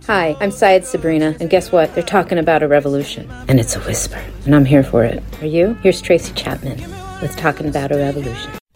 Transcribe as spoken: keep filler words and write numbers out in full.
Hi, I'm Syed Sabrina, and guess what? They're talking about a revolution. And it's a whisper, and I'm here for it. Are you? Here's Tracy Chapman with Talking About a Revolution.